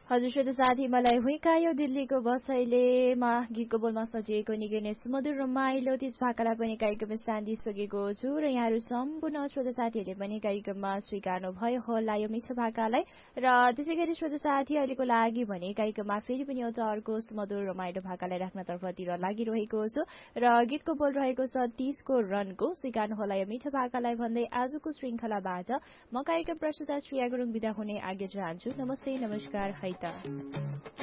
हजुर श्रोता साथी मलाई हुइकायो दिल्लीको बसैलेमा गीतको बोलमा सजिएको निकै नै सुमधुर रमाइलो त्यस भाकालाई पनि कार्यक्रममा स्थान दिइसकेको छु र यहाँहरू सम्पूर्ण श्रोता साथीहरूले पनि कार्यक्रममा स्वीकार्नु भयो होला यो मिठो भाकालाई र त्यसै गरी श्रोता साथी अहिलेको लागि भने कार्यक्रममा फेरि पनि एउटा अर्को सुमधुर रमाइलो भाकालाई राख्नतर्फतिर लागिरहेको छु र गीतको बोल रहेको छ 30 को रनको स्वीकार्नु होला यो मिठो भाकालाई भन्दै आजको श्रृंखलाबाट म कार्यक्रम प्रस्तुता श्रेया गुरुङ बिदा हुने आज्ञा चाहन्छु नमस्ते नमस्कार है त